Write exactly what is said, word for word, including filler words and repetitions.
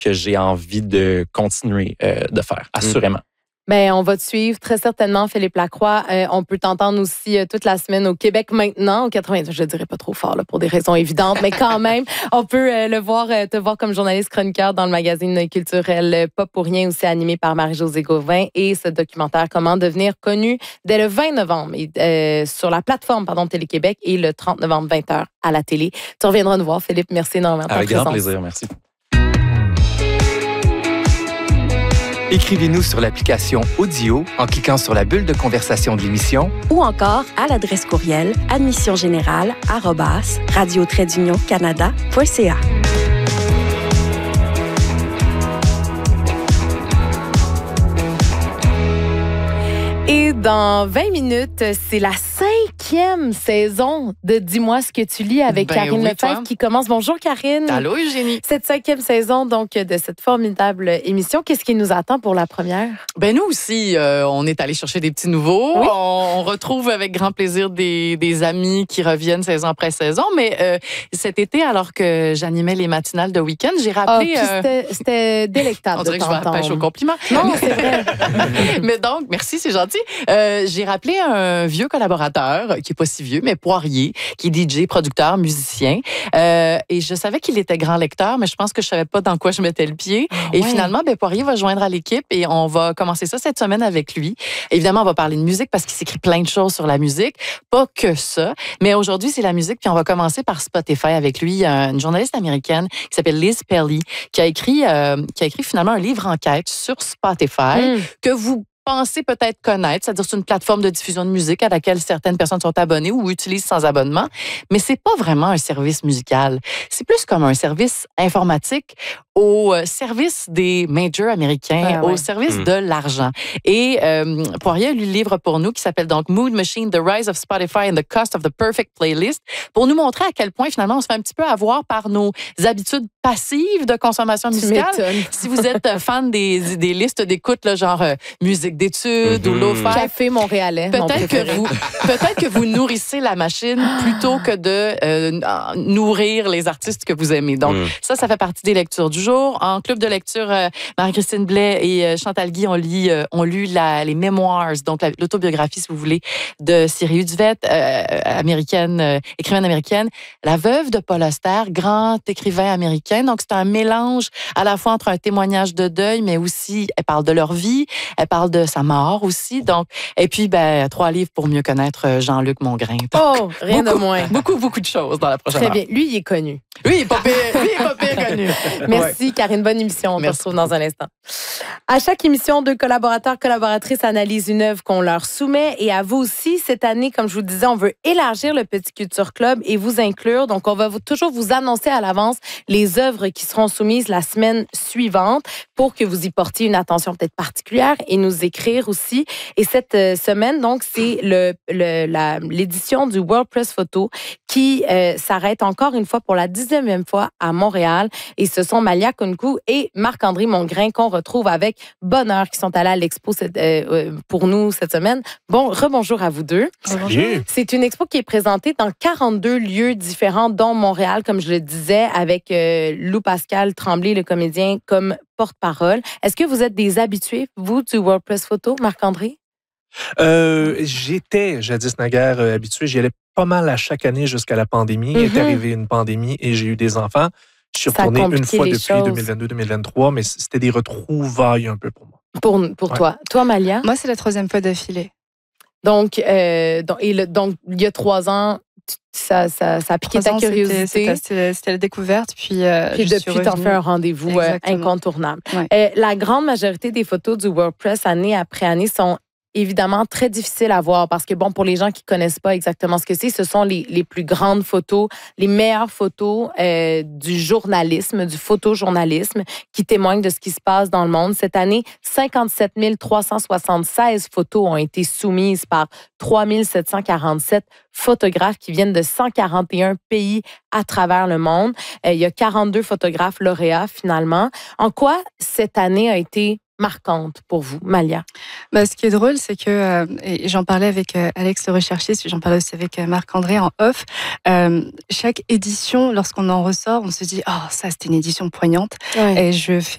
que j'ai envie de continuer euh, de faire, assurément. Mmh. Bien, on va te suivre très certainement, Philippe Lacroix. Euh, on peut t'entendre aussi euh, toute la semaine au Québec maintenant, au quatre-vingt-deux. Je ne dirais pas trop fort là, pour des raisons évidentes, mais quand même, on peut euh, le voir, euh, te voir comme journaliste chroniqueur dans le magazine culturel Pas pour rien, aussi animé par Marie-Josée Gauvin, et ce documentaire Comment devenir connu dès le vingt novembre et, euh, sur la plateforme pardon, Télé-Québec et le trente novembre, vingt heures à la télé. Tu reviendras nous voir, Philippe. Merci énormément de ta Avec présence. grand plaisir, merci. Écrivez-nous sur l'application Audio en cliquant sur la bulle de conversation de l'émission ou encore à l'adresse courriel admissiongénérale arobase radio trait d'union canada point c a. Et dans vingt minutes, c'est la cinquième saison de Dis-moi ce que tu lis avec ben Karine oui, Lefebvre toi. qui commence. Bonjour Karine. Allô Eugénie. Cette cinquième saison donc de cette formidable émission, qu'est-ce qui nous attend pour la première? Ben nous aussi, euh, on est allé chercher des petits nouveaux. Oui. On, on retrouve avec grand plaisir des, des amis qui reviennent saison après saison. Mais euh, cet été, alors que j'animais les matinales de week-end, j'ai rappelé... Ah, euh, c'était, c'était délectable on dirait de que je vais t'entendre. pêcher au compliment. Non, c'est vrai. Mais donc, merci, c'est gentil. Euh, j'ai rappelé un vieux collaborateur, qui est pas si vieux, mais Poirier, qui est D J, producteur, musicien. Euh, et je savais qu'il était grand lecteur, mais je pense que je savais pas dans quoi je mettais le pied. Ah, et ouais. finalement, ben, Poirier va joindre à l'équipe et on va commencer ça cette semaine avec lui. Évidemment, on va parler de musique parce qu'il s'écrit plein de choses sur la musique. Pas que ça. Mais aujourd'hui, c'est la musique. Puis on va commencer par Spotify avec lui. Il y a une journaliste américaine qui s'appelle Liz Pelly, qui a écrit, euh, qui a écrit finalement un livre enquête sur Spotify Mm. que vous pensez peut-être connaître, c'est-à-dire c'est une plateforme de diffusion de musique à laquelle certaines personnes sont abonnées ou utilisent sans abonnement, mais c'est pas vraiment un service musical. C'est plus comme un service informatique au service des majors américains, Ah ouais. au service Mm. de l'argent. Et euh, Poirier lui livre pour nous qui s'appelle donc Mood Machine: The Rise of Spotify and the Cost of the Perfect Playlist, pour nous montrer à quel point finalement on se fait un petit peu avoir par nos habitudes passives de consommation Tu musicale. m'étonnes. Si vous êtes fan des, des listes d'écoute, là, genre euh, musique d'études Mhm. ou lo-fi, Café montréalais, mon peut-être que, préféré. vous, peut-être que vous nourrissez la machine plutôt que de euh, nourrir les artistes que vous aimez. Donc, Mm. ça, ça fait partie des lectures du jour. En club de lecture, euh, Marie-Christine Blais et euh, Chantal Guy ont, lit, euh, ont lu la, les Memoirs, donc la- l'autobiographie, si vous voulez, de Siri Duvette, euh, américaine, euh, écrivaine américaine, la veuve de Paul Auster, grand écrivain américain. Donc, c'est un mélange à la fois entre un témoignage de deuil, mais aussi, elle parle de leur vie, elle parle de sa mort aussi. Donc, et puis, ben, trois livres pour mieux connaître Jean-Luc Mongrain. Donc, Oh, rien de beaucoup, moins. Beaucoup, beaucoup de choses dans la prochaine Très heure. bien. Lui, il est connu. Lui, il est pas pire, lui, il est pas pire connu. Merci, Karine. Bonne émission. On Merci se retrouve dans un instant. À chaque émission, deux collaborateurs, collaboratrices analysent une œuvre qu'on leur soumet. Et à vous aussi, cette année, comme je vous disais, on veut élargir le Petit Culture Club et vous inclure. Donc, on va vous, toujours vous annoncer à l'avance les œuvres qui seront soumises la semaine suivante pour que vous y portiez une attention peut-être particulière et nous écrire aussi. Et cette euh, semaine, donc, c'est le, le, la, l'édition du World Press Photo qui euh, s'arrête encore une fois pour la dixième fois à Montréal. Et ce sont Malia Kunku et Marc-André Mongrain qu'on retrouve avec bonheur qui sont allés à l'expo cette, euh, pour nous cette semaine. Bon, rebonjour à vous deux. Salut. C'est une expo qui est présentée dans quarante-deux lieux différents, dont Montréal, comme je le disais, avec euh, Lou Pascal Tremblay, le comédien, comme porte-parole. Est-ce que vous êtes des habitués, vous, du World Press Photo, Marc-André? Euh, j'étais jadis naguère euh, habitué. J'y allais pas mal à chaque année jusqu'à la pandémie. Il est Mhm. arrivé une pandémie et j'ai eu des enfants. Je suis Ça a retourné une compliqué fois les depuis choses. deux mille vingt-deux deux mille vingt-trois, mais c'était des retrouvailles un peu pour moi. Pour, pour Ouais. toi. Toi, Malia? Moi, c'est la troisième fois d'affilée. Donc, euh, donc, et le, donc, il y a trois ans, tu- ça, ça, ça a piqué Trois ta ans, c'était- curiosité. C'était c'était- c'était la découverte. Puis, euh, Puis je suis depuis, t'en revenue. fais un rendez-vous euh, Exactement. incontournable. Ouais. Euh, la grande majorité des photos du WordPress année après année sont évidemment très difficiles à voir parce que, bon, pour les gens qui connaissent pas exactement ce que c'est, ce sont les, les plus grandes photos, les meilleures photos euh, du journalisme, du photojournalisme qui témoignent de ce qui se passe dans le monde. Cette année, cinquante-sept mille trois cent soixante-seize photos ont été soumises par trois mille sept cent quarante-sept photographes qui viennent de cent quarante et un pays à travers le monde. Euh, il y a quarante-deux photographes lauréats finalement. En quoi cette année a été marquante pour vous, Malia? Bah, ce qui est drôle, c'est que, euh, et j'en parlais avec euh, Alex le recherchiste, puis j'en parlais aussi avec euh, Marc-André en off, euh, chaque édition, lorsqu'on en ressort, on se dit « Oh, ça, c'était une édition poignante. Ouais. Et je fais